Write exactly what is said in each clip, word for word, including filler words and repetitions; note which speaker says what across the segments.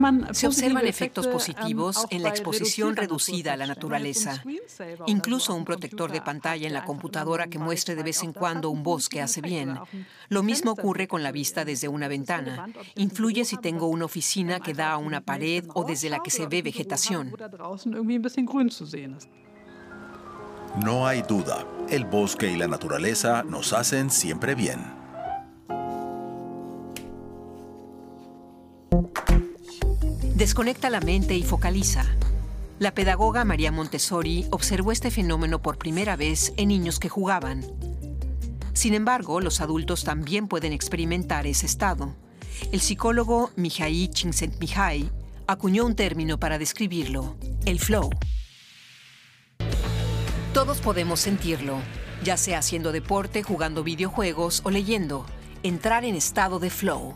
Speaker 1: Se observan efectos positivos en la exposición reducida a la naturaleza. Incluso un protector de pantalla en la computadora que muestre de vez en cuando un bosque hace bien. Lo mismo ocurre con la vista desde una ventana. Influye si tengo una oficina que da a una pared o desde la que se ve vegetación.
Speaker 2: No hay duda, el bosque y la naturaleza nos hacen siempre bien.
Speaker 1: Desconecta la mente y focaliza. La pedagoga María Montessori observó este fenómeno por primera vez en niños que jugaban. Sin embargo, los adultos también pueden experimentar ese estado. El psicólogo Mihaly Csikszentmihalyi acuñó un término para describirlo: el flow. Todos podemos sentirlo, ya sea haciendo deporte, jugando videojuegos o leyendo. Entrar en estado de flow.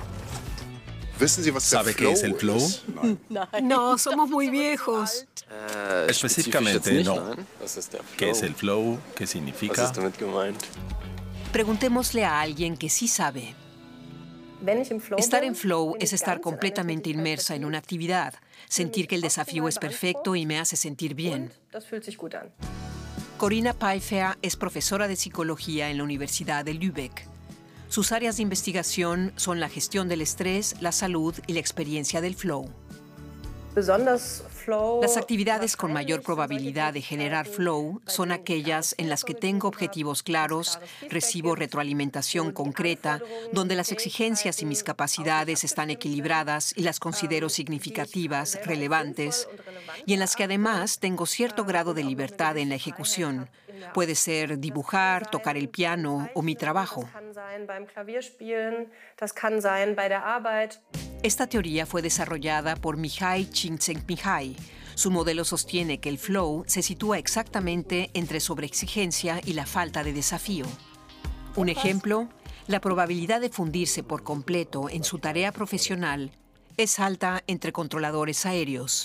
Speaker 2: ¿Sabe qué es el flow?
Speaker 1: No, somos muy viejos.
Speaker 2: Específicamente, no. ¿Qué es el flow? ¿Qué significa?
Speaker 1: Preguntémosle a alguien que sí sabe. Estar en flow es estar completamente inmersa en una actividad, sentir que el desafío es perfecto y me hace sentir bien. Corinna Pfeiffer es profesora de psicología en la Universidad de Lübeck. Sus áreas de investigación son la gestión del estrés, la salud y la experiencia del flow. Las actividades con mayor probabilidad de generar flow son aquellas en las que tengo objetivos claros, recibo retroalimentación concreta, donde las exigencias y mis capacidades están equilibradas y las considero significativas, relevantes, y en las que además tengo cierto grado de libertad en la ejecución. Puede ser dibujar, tocar el piano o mi trabajo. Esta teoría fue desarrollada por Mihaly Csikszentmihalyi. Su modelo sostiene que el flow se sitúa exactamente entre sobreexigencia y la falta de desafío. Un ejemplo, la probabilidad de fundirse por completo en su tarea profesional es alta entre controladores aéreos.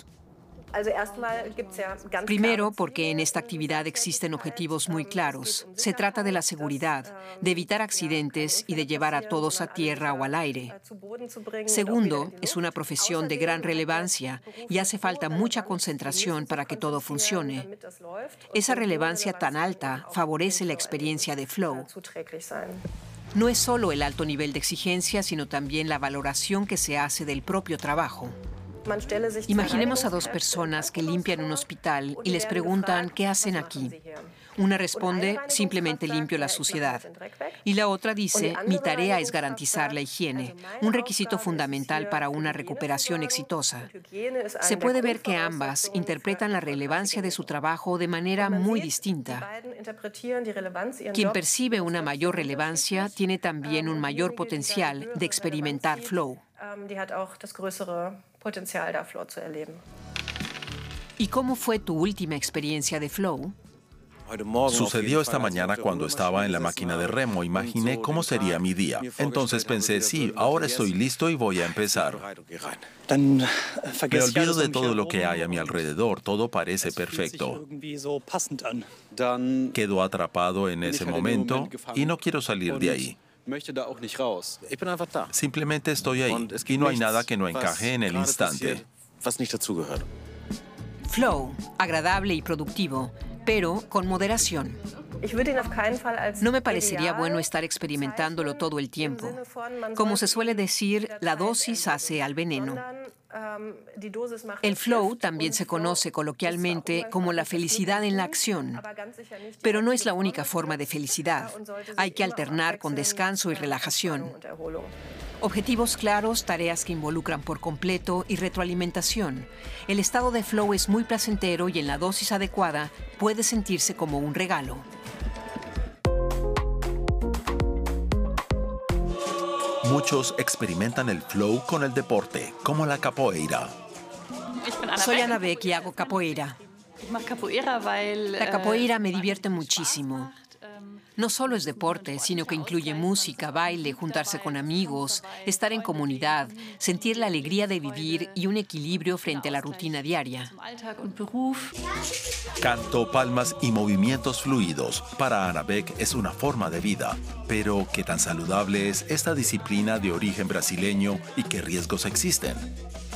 Speaker 1: Primero, porque en esta actividad existen objetivos muy claros. Se trata de la seguridad, de evitar accidentes y de llevar a todos a tierra o al aire. Segundo, es una profesión de gran relevancia y hace falta mucha concentración para que todo funcione. Esa relevancia tan alta favorece la experiencia de flow. No es solo el alto nivel de exigencia, sino también la valoración que se hace del propio trabajo. Imaginemos a dos personas que limpian un hospital y les preguntan qué hacen aquí. Una responde, simplemente limpio la suciedad. Y la otra dice, mi tarea es garantizar la higiene, un requisito fundamental para una recuperación exitosa. Se puede ver que ambas interpretan la relevancia de su trabajo de manera muy distinta. Quien percibe una mayor relevancia tiene también un mayor potencial de experimentar flow. ¿Y cómo fue tu última experiencia de flow?
Speaker 2: Sucedió esta mañana cuando estaba en la máquina de remo. Imaginé cómo sería mi día. Entonces pensé, sí, ahora estoy listo y voy a empezar. Me olvido de todo lo que hay a mi alrededor. Todo parece perfecto. Quedo atrapado en ese momento y no quiero salir de ahí. Simplemente estoy ahí y no hay nada que no encaje en el instante.
Speaker 1: Flow, agradable y productivo, pero con moderación. No me parecería bueno estar experimentándolo todo el tiempo. Como se suele decir, la dosis hace al veneno. El flow también se conoce coloquialmente como la felicidad en la acción. Pero no es la única forma de felicidad. Hay que alternar con descanso y relajación. Objetivos claros, tareas que involucran por completo y retroalimentación. El estado de flow es muy placentero y en la dosis adecuada puede sentirse como un regalo.
Speaker 2: Muchos experimentan el flow con el deporte, como la capoeira.
Speaker 1: Soy Ana Beck y hago capoeira. La capoeira me divierte muchísimo. No solo es deporte, sino que incluye música, baile, juntarse con amigos, estar en comunidad, sentir la alegría de vivir y un equilibrio frente a la rutina diaria.
Speaker 2: Canto, palmas y movimientos fluidos para Ana Beck es una forma de vida. Pero, ¿qué tan saludable es esta disciplina de origen brasileño y qué riesgos existen?